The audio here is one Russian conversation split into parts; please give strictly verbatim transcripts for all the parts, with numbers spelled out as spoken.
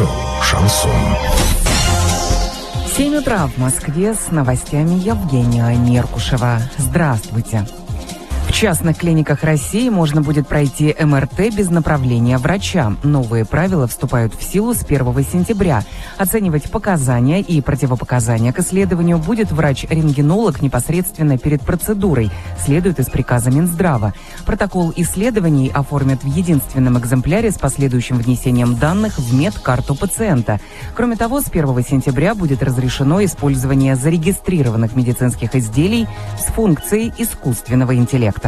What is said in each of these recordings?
Радио «Шансон». семь утра в Москве, с новостями Евгения Меркушева. Здравствуйте. В частных клиниках России можно будет пройти эм эр тэ без направления врача. Новые правила вступают в силу с первого сентября. Оценивать показания и противопоказания к исследованию будет врач-рентгенолог непосредственно перед процедурой, следует из приказа Минздрава. Протокол исследований оформят в единственном экземпляре с последующим внесением данных в медкарту пациента. Кроме того, с первого сентября будет разрешено использование зарегистрированных медицинских изделий с функцией искусственного интеллекта.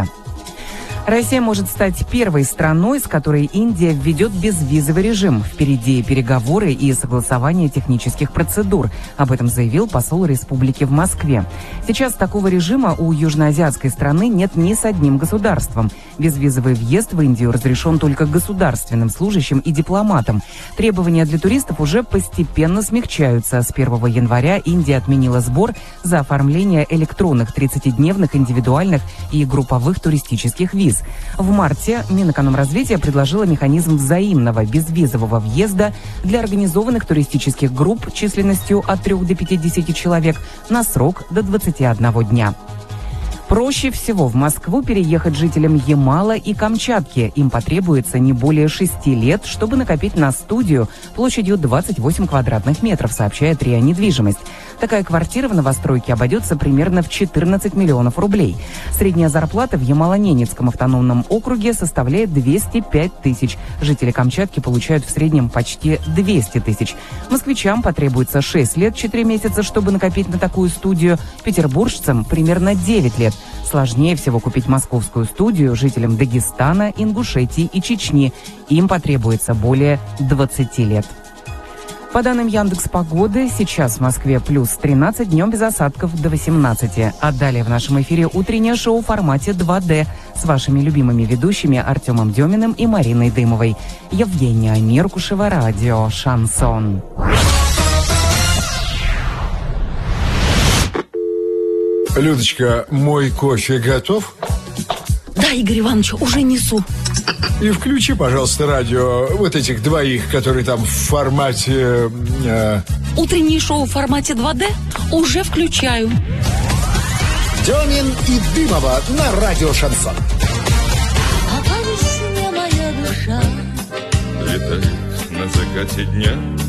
Россия может стать первой страной, с которой Индия введет безвизовый режим. Впереди переговоры и согласование технических процедур. Об этом заявил посол республики в Москве. Сейчас такого режима у южноазиатской страны нет ни с одним государством. Безвизовый въезд в Индию разрешен только государственным служащим и дипломатам. Требования для туристов уже постепенно смягчаются. С первого января Индия отменила сбор за оформление электронных тридцатидневных индивидуальных и групповых туристических виз. В марте Минэкономразвития предложила механизм взаимного безвизового въезда для организованных туристических групп численностью от трёх до пятидесяти человек на срок до двадцати одного дня. Проще всего в Москву переехать жителям Ямала и Камчатки. Им потребуется не более шести лет, чтобы накопить на студию площадью двадцать восемь квадратных метров, сообщает РИА Недвижимость. Такая квартира в новостройке обойдется примерно в четырнадцать миллионов рублей. Средняя зарплата в Ямало-Ненецком автономном округе составляет двести пять тысяч. Жители Камчатки получают в среднем почти двести тысяч. Москвичам потребуется шесть лет четыре месяца, чтобы накопить на такую студию. Петербуржцам примерно девять лет. Сложнее всего купить московскую студию жителям Дагестана, Ингушетии и Чечни. Им потребуется более двадцати лет. По данным Яндекс.Погоды, сейчас в Москве плюс тринадцать, днем без осадков до восемнадцати. А далее в нашем эфире утреннее шоу в формате два дэ с вашими любимыми ведущими Артемом Деминым и Мариной Дымовой. Евгения Меркушева, радио «Шансон». Людочка, мой кофе готов? Да, Игорь Иванович, уже несу. И включи, пожалуйста, радио вот этих двоих, которые там в формате... Э... Утреннее шоу в формате два дэ уже включаю. Демин и Дымова на радио «Шансон». А по весне моя душа летает на закате дня